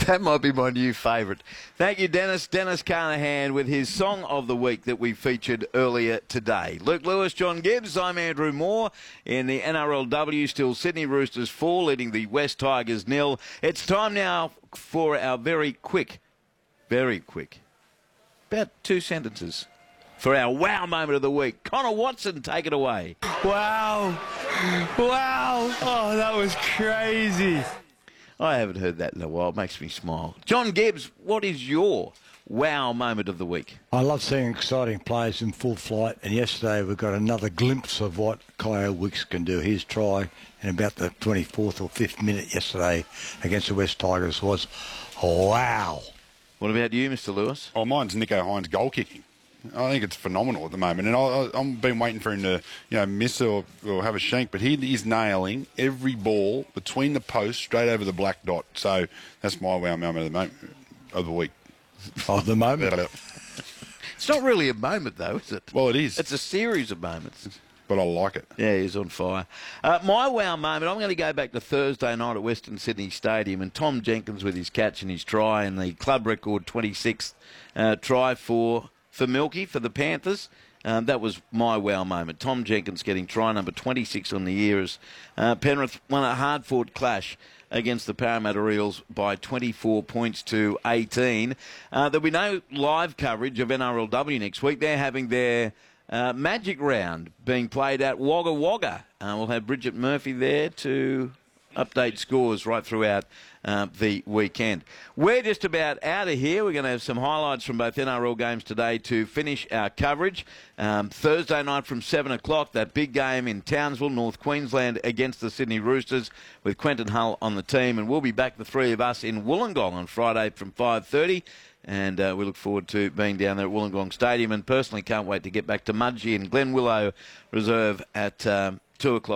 That might be my new favourite. Thank you, Dennis. Dennis Carnahan with his Song of the Week that we featured earlier today. Luke Lewis, John Gibbs, I'm Andrew Moore. In the NRLW, still Sydney Roosters 4, leading the West Tigers 0. It's time now for our very quick, about 2 sentences, for our wow moment of the week. Connor Watson, take it away. Wow. Wow. Oh, that was crazy. I haven't heard that in a while. It makes me smile. John Gibbs, what is your wow moment of the week? I love seeing exciting players in full flight, and yesterday we got another glimpse of what Kyle Wicks can do. His try in about the 24th or 5th minute yesterday against the West Tigers was wow. What about you, Mr. Lewis? Oh, mine's Nico Hines goal kicking. I think it's phenomenal at the moment, and I've been waiting for him to, miss or have a shank, but he is nailing every ball between the posts straight over the black dot. So that's my wow moment of the week. Of the moment. It's not really a moment, though, is it? Well, it is. It's a series of moments. But I like it. Yeah, he's on fire. My wow moment, I'm going to go back to Thursday night at Western Sydney Stadium, and Tom Jenkins with his catch and his try, and the club record 26th try for Milky, for the Panthers. That was my wow moment. Tom Jenkins getting try number 26 on the year as Penrith won a hard-fought clash against the Parramatta Eels by 24 points to 18. There'll be no live coverage of NRLW next week. They're having their Magic Round being played at Wagga Wagga. We'll have Bridget Murphy there to update scores right throughout the weekend. We're just about out of here. We're going to have some highlights from both NRL games today to finish our coverage. Thursday night from 7 o'clock, that big game in Townsville, North Queensland, against the Sydney Roosters with Quentin Hull on the team. And we'll be back, the three of us, in Wollongong on Friday from 5:30. And we look forward to being down there at Wollongong Stadium, and personally can't wait to get back to Mudgee and Glen Willow Reserve at 2 o'clock.